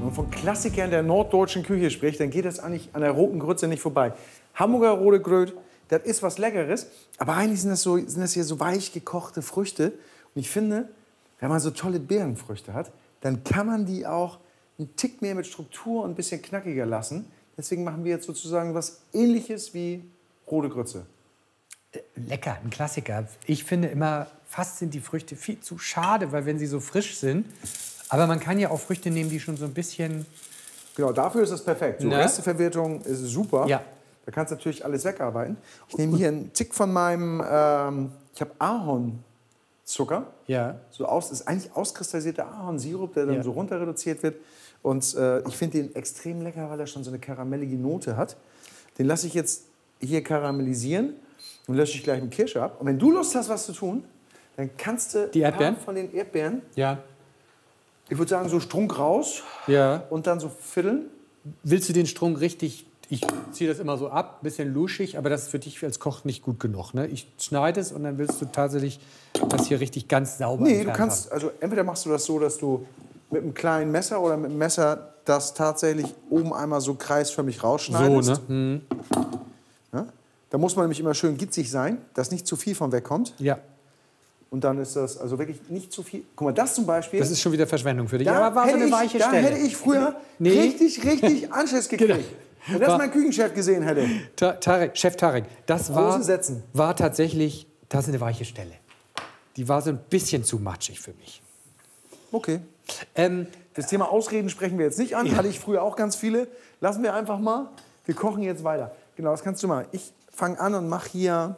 man von Klassikern der norddeutschen Küche spricht, dann geht das eigentlich an der roten Grütze nicht vorbei. Hamburger rote Gröt, das ist was Leckeres, aber eigentlich sind das hier so weich gekochte Früchte. Und ich finde, wenn man so tolle Beerenfrüchte hat, dann kann man die auch einen Tick mehr mit Struktur und ein bisschen knackiger lassen. Deswegen machen wir jetzt sozusagen was Ähnliches wie rote Grütze. Lecker, ein Klassiker. Ich finde immer, fast sind die Früchte viel zu schade, weil wenn sie so frisch sind. Aber man kann ja auch Früchte nehmen, die schon so ein bisschen... Genau, dafür ist das perfekt. So, ne? Resteverwertung ist super. Ja. Da kannst du natürlich alles wegarbeiten. Ich nehme hier einen Tick von meinem, ich habe Ahornzucker. Ja. Ist eigentlich auskristallisierte Ahornsirup, der dann so runter reduziert wird. Und ich finde den extrem lecker, weil er schon so eine karamellige Note hat. Den lasse ich jetzt hier karamellisieren und lösche ich gleich mit Kirsche ab. Und wenn du Lust hast, was zu tun, dann kannst du die Erdbeeren? ein paar von den Erdbeeren, Ja. ich würde sagen, so Strunk raus und dann so vierteln. Willst du den Strunk richtig... Ich ziehe das immer so ab, ein bisschen luschig, aber das ist für dich als Koch nicht gut genug. Ne? Ich schneide es und dann willst du tatsächlich das hier richtig ganz sauber Nee, du entfernt kannst, haben. also entweder machst du das so, dass du mit einem kleinen Messer oder mit einem Messer das tatsächlich oben einmal so kreisförmig rausschneidest. So, ne? Ja? Da muss man nämlich immer schön gitzig sein, dass nicht zu viel von wegkommt. Ja. Und dann ist das also wirklich nicht zu viel. Guck mal, das zum Beispiel. Das ist schon wieder Verschwendung für dich. Da, aber war so eine weiche da Stelle. hätte ich früher richtig Anschiss gekriegt. Genau. Wenn das mein Küchenchef gesehen hätte. Chef Tarek, das Sätzen. war tatsächlich, das ist eine weiche Stelle. Die war so ein bisschen zu matschig für mich. Okay. Das Thema Ausreden sprechen wir jetzt nicht an. Hatte ich früher auch ganz viele. Lassen wir einfach mal. Wir kochen jetzt weiter. Genau, das kannst du mal. Ich fange an und mache hier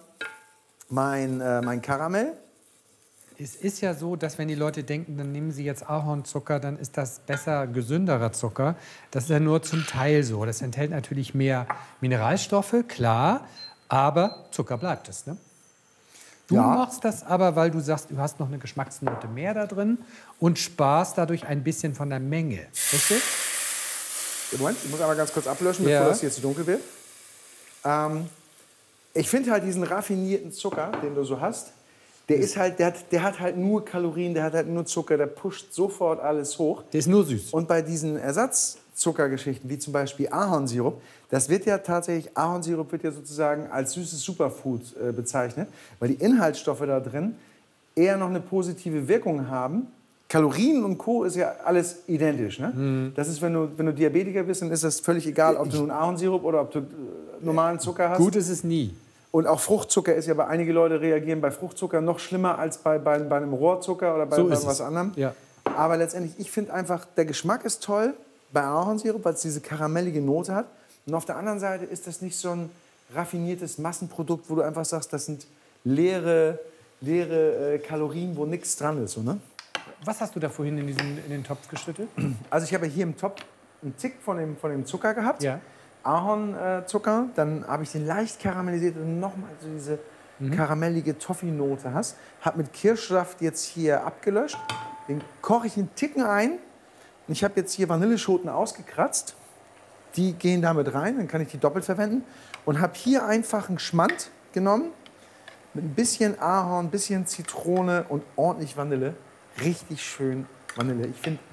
mein Karamell. Es ist ja so, dass wenn die Leute denken, dann nehmen sie jetzt Ahornzucker, dann ist das besser, gesünderer Zucker. Das ist ja nur zum Teil so. Das enthält natürlich mehr Mineralstoffe, klar, aber Zucker bleibt es. Ne? Du machst das aber, weil du sagst, du hast noch eine Geschmacksnote mehr da drin und sparst dadurch ein bisschen von der Menge. Richtig? Moment, ich muss aber ganz kurz ablöschen, bevor das hier zu dunkel wird. Ich finde halt diesen raffinierten Zucker, den du so hast, der hat halt nur Kalorien, der hat halt nur Zucker, der pusht sofort alles hoch. Der ist nur süß. Und bei diesen Ersatzzuckergeschichten, wie zum Beispiel Ahornsirup, das wird ja tatsächlich, Ahornsirup wird ja sozusagen als süßes Superfood bezeichnet, weil die Inhaltsstoffe da drin eher noch eine positive Wirkung haben. Kalorien und Co. ist ja alles identisch. Ne? Das ist, wenn du Diabetiker bist, dann ist das völlig egal, ob du nun Ahornsirup oder ob du normalen Zucker hast. Gut ist es nie. Und auch Fruchtzucker ist ja bei einige Leute reagieren bei Fruchtzucker noch schlimmer als bei einem Rohrzucker oder bei was anderem. Ja. Aber letztendlich, ich finde einfach, der Geschmack ist toll bei Ahornsirup, weil es diese karamellige Note hat. Und auf der anderen Seite ist das nicht so ein raffiniertes Massenprodukt, wo du einfach sagst, das sind leere Kalorien, wo nichts dran ist. So, ne? Was hast du da vorhin in den Topf geschüttet? Also ich habe hier im Topf einen Tick von dem Zucker gehabt. Ja. Ahornzucker, dann habe ich den leicht karamellisiert und nochmal so diese karamellige Toffee-Note hast. Habe mit Kirschsaft jetzt hier abgelöscht. Den koche ich einen Ticken ein. Und ich habe jetzt hier Vanilleschoten ausgekratzt. Die gehen damit rein, dann kann ich die doppelt verwenden. Und habe hier einfach einen Schmand genommen. Mit ein bisschen Ahorn, ein bisschen Zitrone und ordentlich Vanille. Richtig schön Vanille. Ich finde,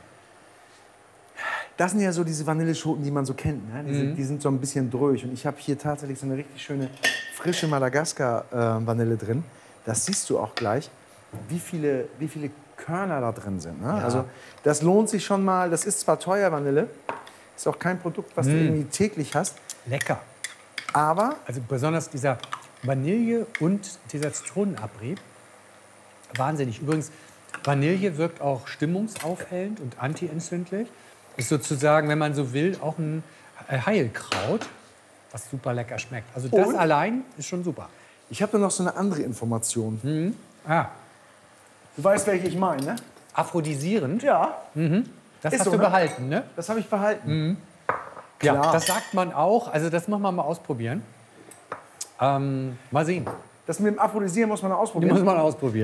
das sind ja so diese Vanilleschoten, die man so kennt. Ne? Die sind so ein bisschen dröch. Und ich habe hier tatsächlich so eine richtig schöne, frische Madagaskar-Vanille drin. Das siehst du auch gleich, wie viele Körner da drin sind. Ne? Ja. Also das lohnt sich schon mal. Das ist zwar teuer, Vanille. Ist auch kein Produkt, was du irgendwie täglich hast. Lecker. Aber Also besonders dieser Vanille und dieser Zitronenabrieb. Wahnsinnig. Übrigens, Vanille wirkt auch stimmungsaufhellend und antientzündlich. Ist sozusagen, wenn man so will, auch ein Heilkraut, was super lecker schmeckt. Also das allein ist schon super. ich habe da noch so eine andere Information. Du weißt, welche ich meine, ne? Aphrodisierend. Ja. Das Ist hast so, du ne? behalten, ne? Das habe ich behalten. Ja, Klar. das sagt man auch. Also das muss man mal ausprobieren. Mal sehen. Das mit dem Aphrodisieren muss man Die ausprobieren. muss man ausprobieren.